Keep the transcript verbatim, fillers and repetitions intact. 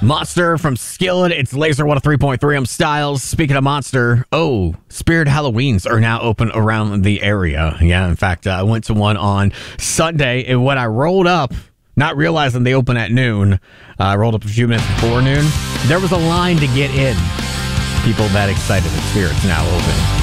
Monster from Skillet. It's Laser one oh three point three. I'm Styles. Speaking of Monster, oh, Spirit Halloweens are now open around the area. Yeah, in fact, uh, I went to one on Sunday, and when I rolled up, not realizing they open at noon, uh, I rolled up a few minutes before noon. There was a line to get in. People that excited that Spirit's now open.